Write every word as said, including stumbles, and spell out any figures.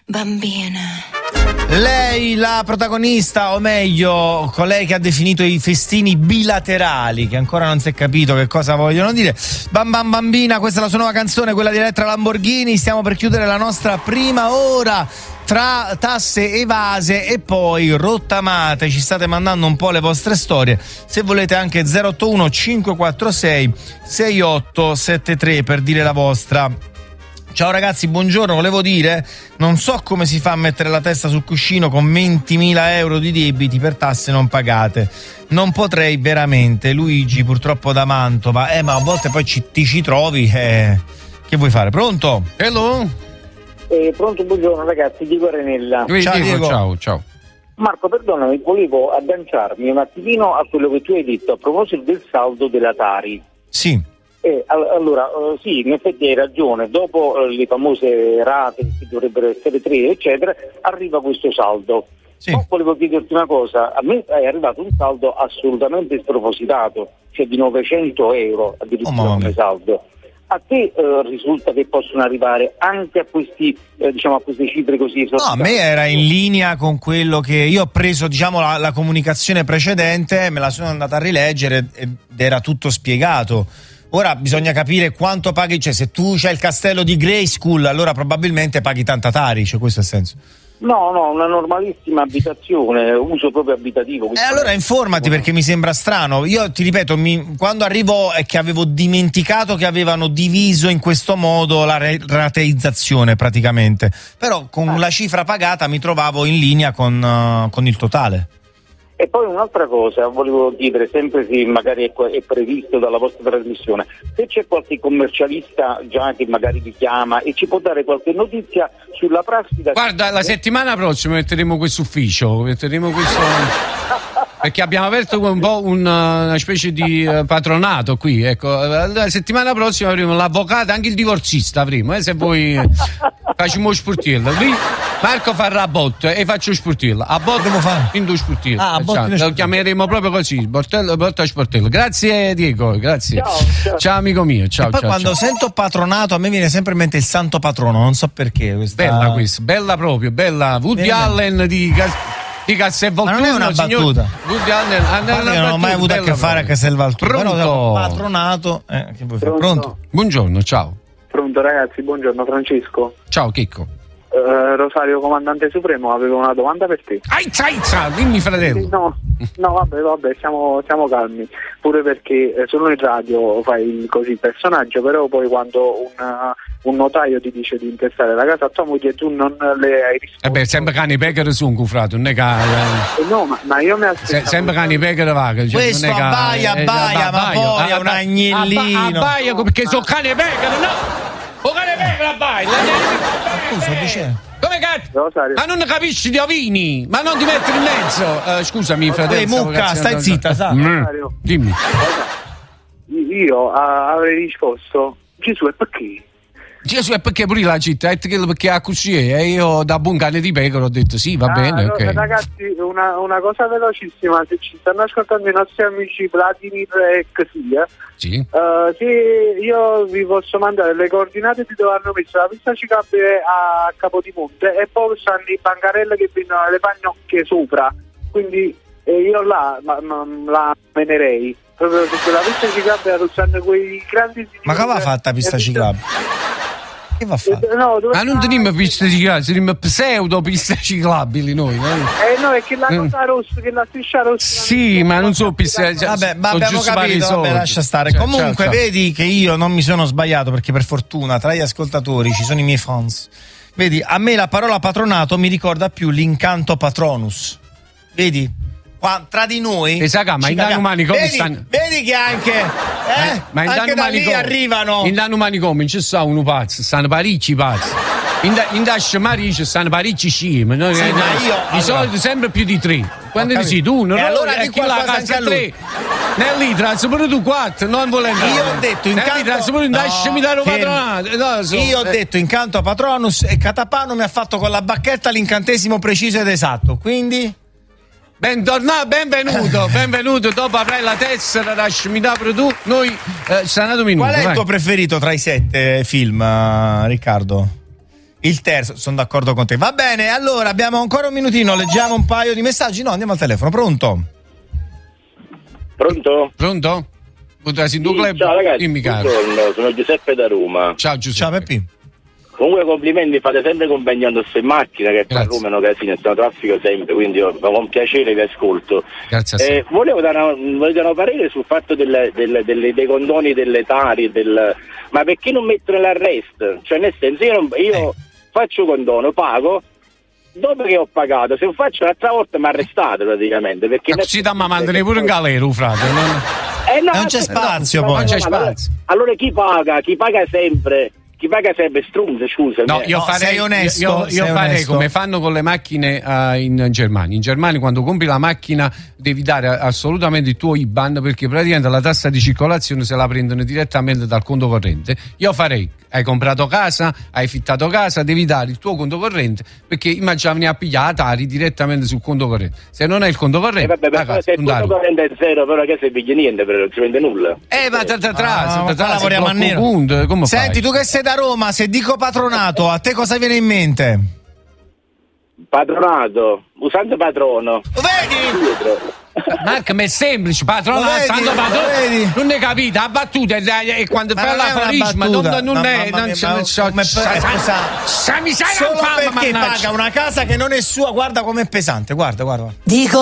Bambina. Lei, la protagonista, o meglio, colei che ha definito i festini bilaterali, che ancora non si è capito che cosa vogliono dire. Bam Bam Bambina, questa è la sua nuova canzone, quella di Elettra Lamborghini. Stiamo per chiudere la nostra prima ora tra tasse evase e poi rottamate. Ci state mandando un po' le vostre storie. Se volete anche zero otto uno cinque quattro sei sei otto sette tre per dire la vostra. Ciao ragazzi, buongiorno, volevo dire, non so come si fa a mettere la testa sul cuscino con ventimila euro di debiti per tasse non pagate. Non potrei veramente. Luigi, purtroppo da Mantova. Eh, ma a volte poi ci, ti ci trovi, eh. Che vuoi fare? Pronto? Hello? Eh, pronto, buongiorno ragazzi, Diego Renella. Ciao, Ciao, Diego, Diego. ciao, ciao. Marco, perdonami, volevo agganciarmi un attimino a quello che tu hai detto a proposito del saldo della Tari. Sì. Eh, allora, uh, sì, in effetti hai ragione, dopo uh, le famose rate che dovrebbero essere tre, eccetera, arriva questo saldo. Sì. Ma volevo chiederti una cosa, a me è arrivato un saldo assolutamente spropositato, cioè di novecento euro addirittura Oh, come saldo. A te uh, risulta che possono arrivare anche a questi, eh, diciamo, a queste cifre così No, a me era in linea con quello che io ho preso, diciamo, la, la comunicazione precedente, me la sono andata a rileggere ed era tutto spiegato. Ora bisogna capire quanto paghi, cioè se tu c'hai il castello di Grayskull allora probabilmente paghi tanta Tari, cioè questo è il senso. No, no, una normalissima abitazione, uso proprio abitativo. E allora informati, perché mi sembra strano. Io ti ripeto, mi, quando arrivo è che avevo dimenticato che avevano diviso in questo modo la re- rateizzazione praticamente, però con ah. la cifra pagata mi trovavo in linea con, uh, con il totale. E poi un'altra cosa, volevo chiedere, sempre se magari è, è previsto dalla vostra trasmissione, se c'è qualche commercialista già che magari vi chiama e ci può dare qualche notizia sulla prassi da... Guarda, la settimana prossima metteremo questo ufficio, metteremo questo... perché abbiamo aperto un po' una, una specie di uh, patronato qui, ecco. La settimana prossima avremo l'avvocato, anche il divorzista avremo, eh, se voi facciamo sportello. Lì Marco farà a bot e faccio sportello. A bot devo fare? in due sportello. Ah, a bot in due lo chiameremo proprio così, bortello, botta sportello. Grazie Diego, grazie. Ciao, ciao. Ciao amico mio, ciao. E poi ciao, quando ciao. sento patronato a me viene sempre in mente il santo patrono, non so perché. Questa... Bella questa, bella proprio, bella. Woody Bella. Allen di Cas- di Castelvolturno. Ma non è una signor- battuta. Woody Allen, ah, Guarda, una io non ho mai battuta, avuto a che bella fare a proprio. Castelvolturno, però Pronto? patronato, eh, che vuoi fare? Pronto? Pronto? Buongiorno, ciao. Pronto ragazzi, buongiorno Francesco. Ciao Chicco. Uh, Rosario Comandante Supremo, avevo una domanda per te. Aiza, aiza, dimmi fratello. No, no vabbè, vabbè, siamo, siamo calmi. Pure perché eh, solo in radio fai il così personaggio, però poi quando un, uh, un notaio ti dice di intestare la casa a tua moglie tu non le hai risposto. Eh beh, sempre cani pecore su un cufrato, non è che... Eh, no, ma, ma io mi Se, aspettavo... sempre cani pecore vaga. Cioè, Questo non è che- abbaia, eh, abbaia, ma poi è un abba- agnellino. abba- Abbaia perché sono cani pecore, no! O cane pecore abbaia! Scusa, dice... Come cazzo? Rosario. Ma non capisci di ovini? Ma non ti metti in mezzo? Eh, scusami, fratello. Ehi, stavo mucca, cazzo- stai zitta, sa. Mm, Dimmi. Io a- avrei risposto Gesù e perché? Gesù, è perché pure la città è quello perché ha così e io da buon cane di pecora ho detto sì, va Ah, bene, no, ok. Ragazzi, una, una cosa velocissima, se ci stanno ascoltando i nostri amici Vladimir e così, eh, Sì. uh, se io vi posso mandare le coordinate di dove hanno messo la pista ciclabile a Capodimonte e poi stanno i bancarelle che vengono le pagnocchie sopra, quindi eh, io là ma, ma, la menerei. Proprio su quella pista ciclabile stanno quei grandi... Ma che va fatta pista ciclabile? Che va fatta? Eh, no, dove Ma non sta- teniamo piste ciclabili, teniamo pseudo piste ciclabili noi, no? Eh no, è che la cosa rossa, che la striscia rossa... Sì, ma non so piste... cioè, Vabbè, ma sono abbiamo giusto vari capito, vabbè, soldi. lascia stare. Cioè, Comunque, ciao, ciao. vedi che io non mi sono sbagliato, perché per fortuna tra gli ascoltatori ci sono i miei fans. Vedi, a me la parola patronato mi ricorda più l'incanto patronus. Vedi? Qua, tra di noi... Esatto, ma ci in caga- danno manicomi vedi, stanno... vedi che anche... Eh? Ma in anche danno da lì manicomi arrivano... In danno manicomi ci sta uno pazzo, stanno parecchi pazzi. In, da, in Dash Marici stanno parecchi scimi. No? Sì, Eh, ma no, io- di allora- solito sempre più di tre. Quando Ho dici capito. tu, uno, E no, allora e di chi la qualcosa casa anche a tre. lui. Nell'Itraz pure tu quattro, non volendo. Io ho detto incanto... Nell'Itraz pure un Dash mi dare un fermi. patronato. No, so. Io ho Eh, detto incanto patronus e Catapano mi ha fatto con la bacchetta l'incantesimo preciso ed esatto, quindi... Bentornato, benvenuto, benvenuto. Dopo avrai la tessera, lasciami da pure tu. Noi, eh, sta un minuto. Qual è il vai. tuo preferito tra i sette film, uh, Riccardo? il terzo, sono d'accordo con te. Va bene, allora abbiamo ancora un minutino, leggiamo un paio di messaggi. No, andiamo al telefono, pronto? Pronto? Pronto? Sì, Club? Ciao ragazzi, dimmi, buongiorno, sono Giuseppe da Roma. Ciao Giuseppe. Ciao Peppi. Comunque complimenti, fate sempre compagnia addosso in macchina, che Grazie. a Roma è un casino, sta traffico sempre, quindi io con piacere vi ascolto. Grazie a eh, volevo, dare una, volevo dare un parere sul fatto del, del, del, dei condoni delle Tari, del, ma perché non mettono l'arresto? Cioè nel senso io, non, io eh. faccio condono, pago, dopo che ho pagato, se lo faccio l'altra volta mi arrestate praticamente. Perché ma così da mamma mandane pure in galera, frate. Non, eh no, non c'è spazio, no, poi. Non c'è allora, spazio. allora chi paga? Chi paga sempre? Chi paga sempre strunze, scusa. No, io No, farei, sei onesto, io, io sei farei onesto. come fanno con le macchine uh, in Germania. In Germania quando compri la macchina devi dare assolutamente il tuo I B A N, perché praticamente la tassa di circolazione se la prendono direttamente dal conto corrente. Io farei, hai comprato casa, hai fittato casa, devi dare il tuo conto corrente, perché immaginami a pigliare Tari direttamente sul conto corrente. Se non hai il conto corrente, eh vabbè, la casa, se il conto corrente è zero, però che se pigli niente, però non ci vende nulla. Eh, ma tra tra tra, Ah, tra ma lavoriamo a nero. punto, come Senti, fai? tu che sei da Roma, se dico patronato, a te cosa viene in mente? Patronato, usando patrono. Vedi? Marco, ma è semplice, patronato, Lo vedi? santo patrono. Lo vedi? Non ne capite, la battuta e quando Ma fai non è una l'aforisma non, battuta. non No, è. mamma Non mia, c'è. ma non c'è- come- sa- eh, sa- scusa. sa- mi sai Solo la fama, perché mannaggia. paga una casa che non è sua, guarda com'è pesante, guarda, guarda. Dico